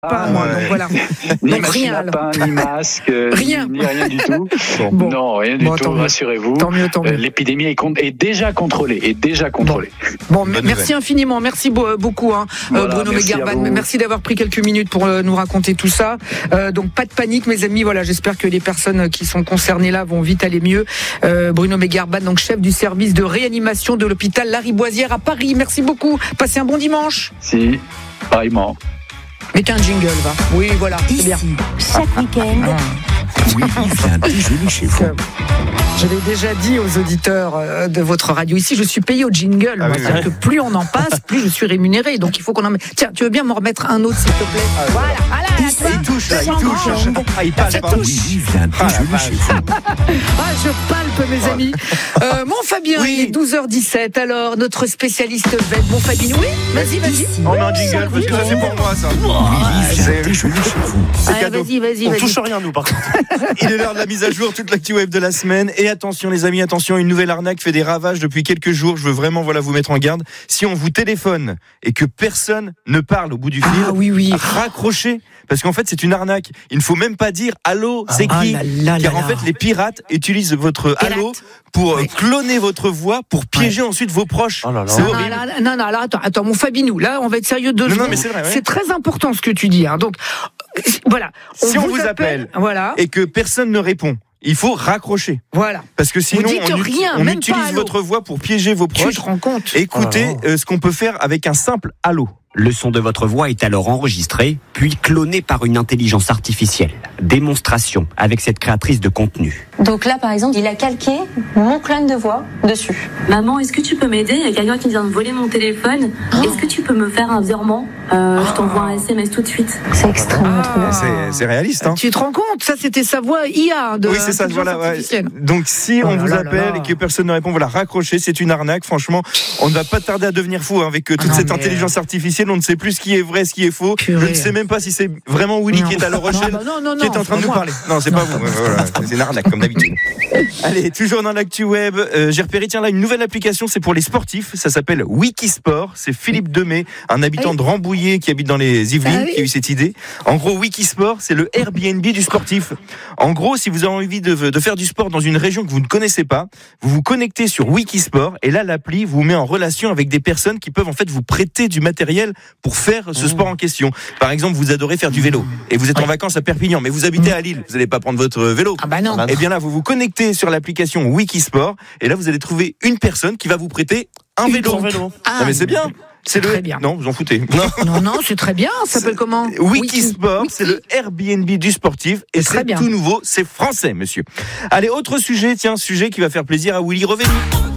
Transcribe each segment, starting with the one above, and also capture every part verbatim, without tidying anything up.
Pas, moi, donc voilà. Ni Donc machine rien, à pain, ni masque, Rien. Ni, ni rien du tout. Bon. Non, rien du Bon, tout, tant mieux. rassurez-vous. Tant mieux, tant mieux. Euh, L'épidémie est, con- est déjà contrôlée, est déjà contrôlée. Bon, Bonne merci nouvelle. infiniment, merci beau- beaucoup, hein, euh, Voilà, Bruno merci à Megarban. vous. Merci d'avoir pris quelques minutes pour euh, nous raconter tout ça. Euh, donc pas de panique, mes amis. Voilà, j'espère que les personnes qui sont concernées là vont vite aller mieux. Euh, Bruno Megarban, donc chef du service de réanimation de l'hôpital Lariboisière à Paris. Merci beaucoup. Passez un bon dimanche. Si, pareillement. Mettez un jingle, va. Oui, voilà, c'est bien. Chaque week-end, Oui, vient déjeuner chez vous. Que- Je l'ai déjà dit aux auditeurs euh, de votre radio ici, je suis payé au jingle. Ah moi. oui, C'est-à-dire que plus on en passe, plus je suis rémunéré. Donc il faut qu'on en mette. Tiens, tu veux bien m'en remettre un autre, s'il te plaît Voilà, voilà, tu vois. Il touche là, il Ça touche. ensemble. Ah, il parle Ça pas. touche. Oui, vient déjeuner chez vous. Ah, je palpe, mes amis. Euh, mon Fabien, Oui. il est douze heures dix-sept. Alors, notre spécialiste V E D, mon Fabien, oui Vas-y, vas-y. On met un jingle parce que ça c'est pour moi ça. Oui, c'est- vient déjeuner chez vous. C'est Ah, cadeau. vas-y, vas-y, On vas-y. touche rien, nous, par contre. Il est l'heure de la mise à jour, toute l'actu web de la semaine. Et attention les amis, attention, une nouvelle arnaque fait des ravages depuis quelques jours. Je veux vraiment voilà, vous mettre en garde. Si on vous téléphone et que personne ne parle au bout du fil, Ah oui, oui. raccrochez. Parce qu'en fait, c'est une arnaque. Il ne faut même pas dire allô, c'est Ah qui là là Car là en là. fait, les pirates utilisent votre Pirates. allô pour euh, Ouais. cloner votre voix, pour piéger ensuite vos proches. Oh là là. C'est Non, horrible. non, là, non, non, alors attends, attends, mon Fabinou, là, on va être sérieux deux Non, non, secondes. mais c'est vrai, ouais. C'est très important ce que tu dis. Hein. Donc, euh, voilà. Si on vous appelle voilà, Et que personne ne répond, il faut raccrocher. voilà. Parce que sinon, dites on, ut- rien, on même pas utilise allô. votre voix pour piéger vos Tu proches. te rends compte Écoutez Oh là là. euh, ce qu'on peut faire avec un simple allô. Le son de votre voix est alors enregistré, puis cloné par une intelligence artificielle. Démonstration avec cette créatrice de contenu. Donc là, par exemple, il a calqué mon clone de voix dessus. Maman, est-ce que tu peux m'aider? Il y a quelqu'un qui vient de voler mon téléphone. Est-ce que tu peux me faire un virement? Euh, Je t'envoie un S M S tout de suite. C'est extrêmement trop bien. C'est, c'est réaliste, hein. Tu te rend compte? Ça, c'était sa voix I A de Oui, c'est ça, intelligence voilà. Ouais. artificielle. Donc, si Oh on là vous là appelle là là. et que personne ne répond, voilà, raccrochez, c'est une arnaque. Franchement, on ne va pas tarder à devenir fou hein, avec euh, toute Ah non, cette mais- intelligence artificielle. On ne sait plus ce qui est vrai, ce qui est faux. Purée. Je ne sais même pas si c'est vraiment Willy Non. qui est à La Rochelle. Non, bah non, non, Qui est non, en train de c'est nous pas parler. Non, c'est pas Non. vous. Ouais, voilà, c'est une arnaque comme d'habitude. Allez, toujours dans l'actu web, euh, j'ai repéré tiens là une nouvelle application, c'est pour les sportifs, ça s'appelle Wikisport, c'est Philippe Demey, un habitant Oui. de Rambouillet qui habite dans les Yvelines Ah oui. qui a eu cette idée. En gros, Wikisport, c'est le Airbnb du sportif. En gros, si vous avez envie de, de faire du sport dans une région que vous ne connaissez pas, vous vous connectez sur Wikisport et là l'appli vous met en relation avec des personnes qui peuvent en fait vous prêter du matériel pour faire ce sport en question. Par exemple, vous adorez faire du vélo et vous êtes en vacances à Perpignan, mais vous habitez à Lille, vous n'allez pas prendre votre vélo. Ah bah non. Et bien là, vous vous connectez sur l'application Wikisport et là, vous allez trouver une personne qui va vous prêter un vélo. Son vélo. Ah, Non mais c'est bien. C'est le. très bien. Non, vous en foutez. Non. Non, non, c'est très bien. Ça s'appelle comment? Wikisport, Wiki. c'est le Airbnb du sportif et C'est très c'est bien. tout nouveau, c'est français, monsieur. Allez, autre sujet, tiens, sujet qui va faire plaisir à Willy Revenu.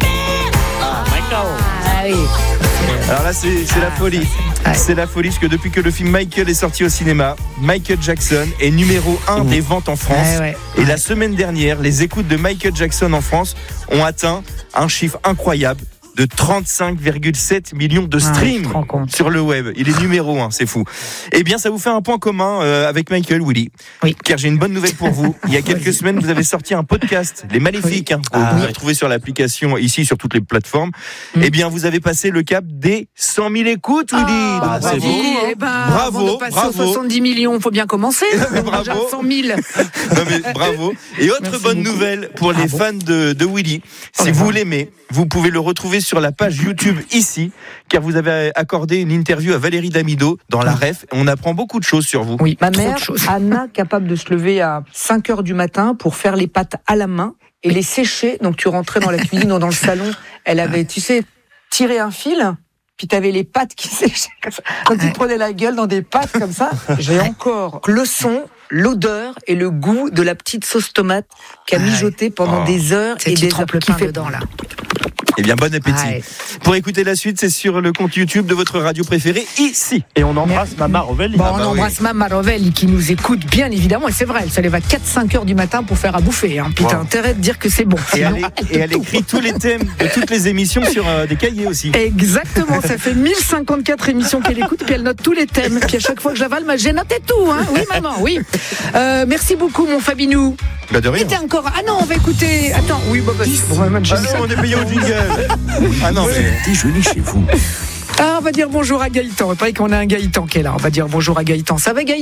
Ah oui. Alors là, c'est c'est la folie. Ouais. C'est la folie parce que depuis que le film Michael est sorti au cinéma, Michael Jackson est numéro un des ventes en France. Ouais, ouais. Et la semaine dernière, les écoutes de Michael Jackson en France ont atteint un chiffre incroyable de trente-cinq virgule sept millions de Ah, je streams te rends compte. sur le web. Il est numéro un, c'est fou. Eh bien, ça vous fait un point commun euh, avec Michael, Willy. Oui. Car j'ai une bonne nouvelle pour vous. Il y a quelques semaines, vous avez sorti un podcast, Les Maléfiques, hein, que vous pouvez retrouver sur l'application, ici, sur toutes les plateformes. Mm. Eh bien, vous avez passé le cap des cent mille écoutes, Willy. Ah, Donc, bah, c'est bravo. dis, eh ben, Bravo, avant de passer bravo. aux soixante-dix millions, faut bien commencer. Mais On a déjà bravo. cent mille. Non mais bravo. Et autre Merci bonne beaucoup. nouvelle pour les Ah bon fans de, de Willy. Si là vous là. l'aimez, vous pouvez le retrouver sur la page YouTube ici, car vous avez accordé une interview à Valérie Damido dans la Ref. On apprend beaucoup de choses sur vous. Oui, ma Trop de mère, choses. Anna, capable de se lever à cinq heures du matin pour faire les pâtes à la main et les sécher. Donc tu rentrais dans la cuisine ou dans le salon, elle avait, tu sais, tiré un fil, puis tu avais les pâtes qui séchaient comme ça. Donc tu te prenais la gueule dans des pâtes comme ça. J'ai encore le son, l'odeur et le goût de la petite sauce tomate qui a mijoté pendant Oh. des heures C'est et tu des trempes heures. le Qui pain fait dedans, là. Eh bien, bon appétit. Ouais. Pour écouter la suite, c'est sur le compte YouTube de votre radio préférée, ici. Et on embrasse Mama Rovelli. Bon, Ah on bah oui. embrasse Mama Rovelli qui nous écoute bien évidemment, et c'est vrai, elle se lève à quatre cinq heures du matin pour faire à bouffer. Hein. Puis Wow. t'as intérêt de dire que c'est bon. Et Sinon, elle, et elle écrit tous les thèmes de toutes les émissions sur euh, des cahiers aussi. Exactement, ça fait mille cinquante-quatre émissions qu'elle écoute, puis elle note tous les thèmes. Puis à chaque fois que j'avale, bah, j'ai noté tout. Hein. Oui, maman, oui. Euh, merci beaucoup, mon Fabinou. Bah de rien. Était encore. Ah non, on va écouter. Attends, oui, bah, bah, bon, bah, Ah non, on est payé au jingle. Ah non, mais... Déjeuner chez vous. Ah, on va dire bonjour à Gaëtan. Il paraît qu'on a un Gaëtan qui est là. On va dire bonjour à Gaëtan. Ça va, Gaëtan?